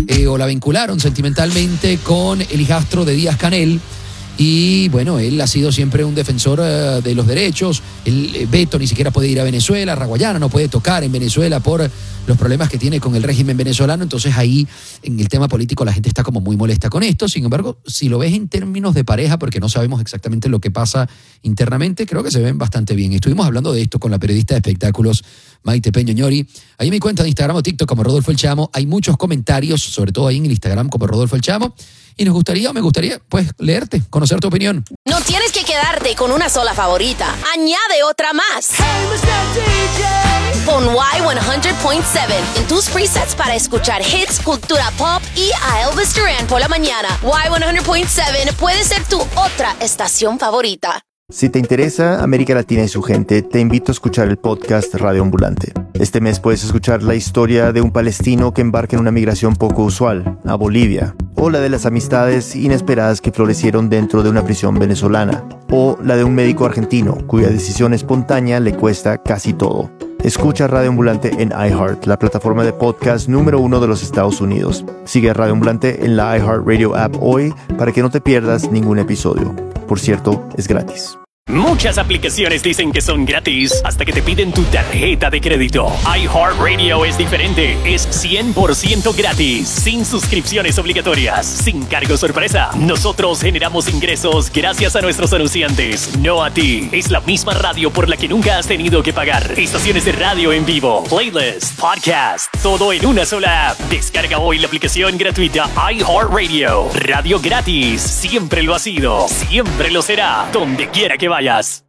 o la vincularon sentimentalmente con el hijastro de Díaz-Canel. Y bueno, él ha sido siempre un defensor de los derechos. Beto ni siquiera puede ir a Venezuela, Raguayana no puede tocar en Venezuela por los problemas que tiene con el régimen venezolano. Entonces ahí en el tema político la gente está como muy molesta con esto. Sin embargo, si lo ves en términos de pareja, porque no sabemos exactamente lo que pasa internamente, creo que se ven bastante bien. Estuvimos hablando de esto con la periodista de espectáculos Maite Peña Ñori. Ahí en mi cuenta de Instagram o TikTok como Rodolfo El Chamo hay muchos comentarios, sobre todo ahí en el Instagram como Rodolfo El Chamo. Y me gustaría, pues, leerte, conocer tu opinión. No tienes que quedarte con una sola favorita. Añade otra más. Pon Y100.7 en tus presets para escuchar hits, cultura pop y a Elvis Duran por la mañana. Y100.7 puede ser tu otra estación favorita. Si te interesa América Latina y su gente, te invito a escuchar el podcast Radio Ambulante. Este mes puedes escuchar la historia de un palestino que embarca en una migración poco usual, a Bolivia, o la de las amistades inesperadas que florecieron dentro de una prisión venezolana, o la de un médico argentino cuya decisión espontánea le cuesta casi todo. Escucha Radio Ambulante en iHeart, la plataforma de podcast número 1 de los Estados Unidos. Sigue a Radio Ambulante en la iHeartRadio app hoy para que no te pierdas ningún episodio. Por cierto, es gratis. Muchas aplicaciones dicen que son gratis hasta que te piden tu tarjeta de crédito. iHeartRadio es diferente. Es 100% gratis, sin suscripciones obligatorias, sin cargo sorpresa. Nosotros generamos ingresos gracias a nuestros anunciantes, no a ti. Es la misma radio por la que nunca has tenido que pagar. Estaciones de radio en vivo, playlist, podcast, todo en una sola app. Descarga hoy la aplicación gratuita iHeartRadio. Radio gratis. Siempre lo ha sido, siempre lo será, donde quiera que vayas.